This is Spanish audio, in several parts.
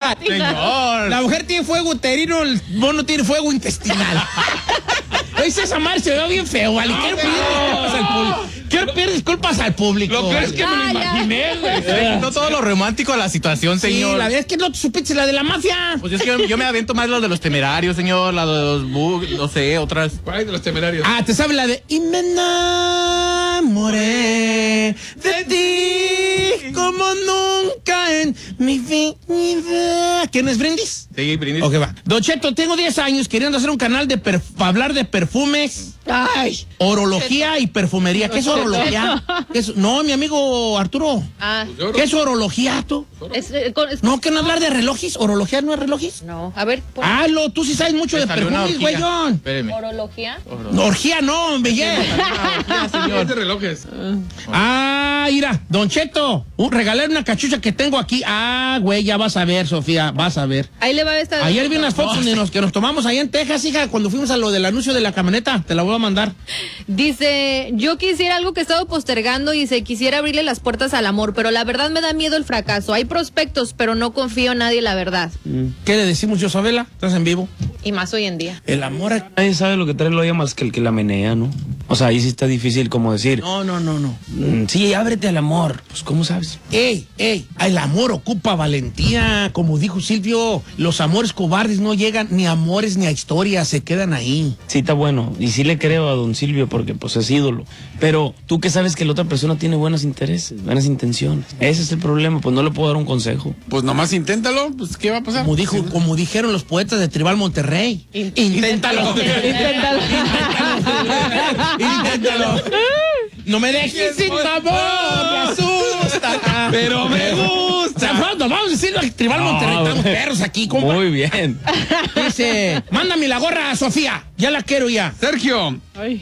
Señor. La mujer tiene fuego uterino, el mono tiene fuego intestinal. Ese Samar se ve bien feo, ¿vale? Quiero pedir disculpas al público. Lo peor es que me lo imaginé, güey. No todo lo romántico a la situación, señor. Sí, la verdad es que no supiste la de la mafia. Pues es que yo me aviento más la de los temerarios, señor, la de los bugs, no sé, otras. ¿Cuál de los temerarios? Ah, te sabe la de y me enamoré de ti como nunca en mi vida. ¿Quién es Brindis? Sí, Brindis. Ok, va. Don Cheto, tengo 10 años queriendo hacer un canal de para hablar de perfumes. Ay, orología y perfumería. ¿Qué es orología? ¿Qué es? No, mi amigo Arturo. ¿Qué es orología, tú? No, que no hablar de relojes. ¿Orología no es relojes? No, a ver. Tú sí sabes mucho de perfumes, güeyón. Espéreme. ¿Orología? No, orgía no, Miguel. Es de relojes. Mira, Don Cheto, regalar una cachucha que tengo aquí. Güey, ya vas a ver, Sofía, vas a ver. Ahí le va a estar. Ayer vi unas fotos que nos tomamos allá en Texas, hija, cuando fuimos a lo del anuncio de la camioneta. Te la voy a mandar. Dice, yo quisiera algo que he estado postergando y quisiera abrirle las puertas al amor, pero la verdad me da miedo el fracaso. Hay prospectos, pero no confío en nadie, la verdad. ¿Qué le decimos, Josabela? ¿Estás en vivo? Y más hoy en día. El amor... Nadie sabe lo que trae lo más que el que la menea, ¿no? O sea, ahí sí está difícil como decir... No. Sí, ábrete al amor. Pues, ¿cómo sabes? ¡Ey! El amor ocupa valentía. Como dijo Silvio, los amores cobardes no llegan ni a amores ni a historias, se quedan ahí. Sí, está bueno. Y sí le creo a don Silvio porque pues es ídolo. Pero tú que sabes que la otra persona tiene buenos intereses, buenas intenciones. Ese es el problema, pues no le puedo dar un consejo. Pues nomás inténtalo, pues ¿qué va a pasar? Como dijeron los poetas de Tribal Monterrey. Inténtalo. Inténtalo. No me dejes sin tu amor, me asusta. Pero me gusta. Vamos a decirlo al Tribal Monterrey, estamos perros aquí, compa. Muy bien. Dice, mándame la gorra, Sofía. Ya la quiero ya. Sergio,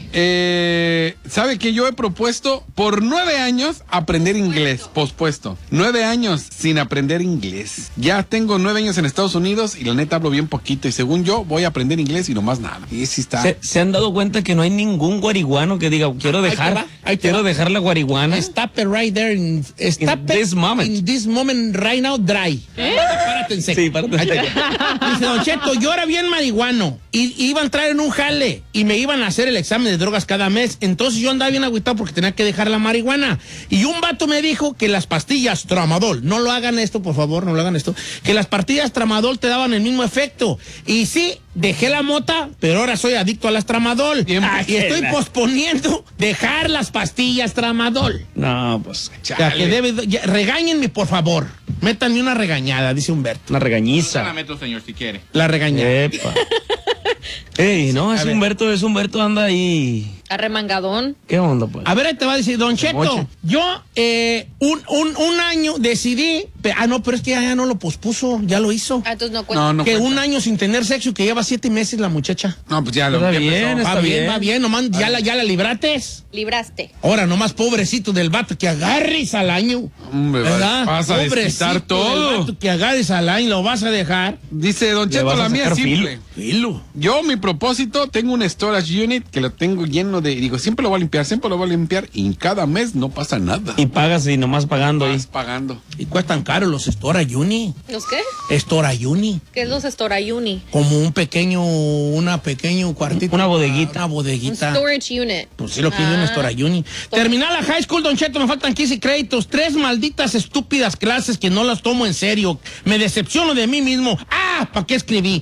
¿sabe que yo he propuesto por 9 años aprender inglés? Pospuesto. 9 años sin aprender inglés. Ya tengo 9 años en Estados Unidos y la neta hablo bien poquito. Y según yo, voy a aprender inglés y nomás nada. Y sí está. ¿Se han dado cuenta que no hay ningún guariguano que diga, quiero dejar la guariguana? Stop it right there. This moment. In this moment right now, dry. Párate en seco. Sí, párate en seco. Dice, Don Cheto, yo era bien marihuano. Y iba a entrar en un jale. Y me iban a hacer el examen de drogas cada mes. Entonces yo andaba bien agüitado porque tenía que dejar la marihuana. Y un vato me dijo que las pastillas Tramadol, no lo hagan esto, por favor, no lo hagan esto, que las pastillas Tramadol te daban el mismo efecto. Y sí, dejé la mota, pero ahora soy adicto a las Tramadol. Y estoy posponiendo dejar las pastillas Tramadol. No, pues, regáñenme, por favor. Métanme una regañada, dice Humberto. Una regañiza. La meto, señor, si quiere. La regañada. Epa. Ey, no, es Humberto anda ahí. Arremangadón. ¿Qué onda, pues? A ver, ahí te va a decir, Don Cheto, yo un año decidí, no, pero es que ya no lo pospuso, ya lo hizo. Entonces no cuenta. No que cuenta. un año sin tener sexo, que lleva 7 meses la muchacha. No, pues ya lo Está ya bien, empezó. está Va bien, nomás ya la librates. Libraste. Ahora, nomás pobrecito del vato que agarres al año. Hombre, ¿Verdad? vas a desquitar todo. Del vato que agarres al año, lo vas a dejar. Dice Don Le Cheto, vas a la mía es sacar simple. Filo. Yo, mi propósito, tengo un storage unit que lo tengo lleno de... Digo, siempre lo voy a limpiar y cada mes no pasa nada. Y pagas y nomás pagando ahí. Vas pagando. Y cuestan caro los Storage Uni. ¿Los qué? Storage Uni. ¿Qué es los Storayuni? Como un pequeño cuartito. Una bodeguita. Una Un bodeguita. storage unit. Pues sí lo quiero un Storage Uni. Terminar la high school, Don Cheto, me faltan 15 créditos. 3 malditas estúpidas clases que no las tomo en serio. Me decepciono de mí mismo. ¿Para qué escribí?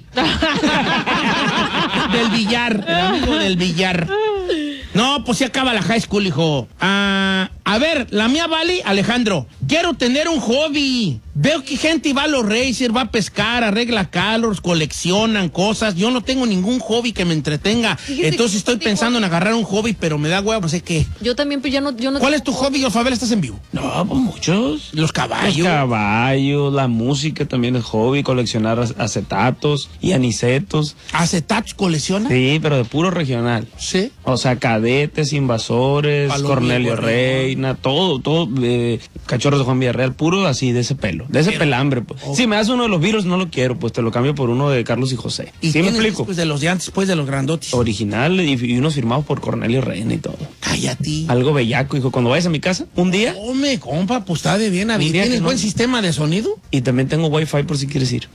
Del billar. El amigo del billar. No, pues sí acaba la high school, hijo. A ver, la mía vale, Alejandro. Quiero tener un hobby. Veo que gente va a los racers, va a pescar, arregla carros, coleccionan cosas. Yo no tengo ningún hobby que me entretenga. Fíjese Entonces estoy pensando en agarrar un hobby, pero me da huevo, no sé qué. Yo también, pues yo no. ¿Cuál es tu hobby, Josabel? ¿Estás en vivo? No, pues muchos. Los caballos. Los caballos, la música también es hobby, coleccionar acetatos y anicetos. ¿Acetatos colecciona? Sí, pero de puro regional. Sí. O sea, Cadetes, Invasores, Palo Cornelio Viejo, Reina, todo, Cachorros de Juan Villarreal, puro así, de ese pelo, de ese pelambre. Pues. Si me das uno de los virus, no lo quiero, pues te lo cambio por uno de Carlos y José. ¿Y ¿Sí me tienes explico? discos de los de antes, pues, de los grandotes? Original y unos firmados por Cornelio Reina y todo. Cállate. Algo bellaco, hijo. Cuando vayas a mi casa, un día, Come, compa, pues está de bien. Un día ¿Tienes que no. buen sistema de sonido? y también tengo wifi por si quieres ir.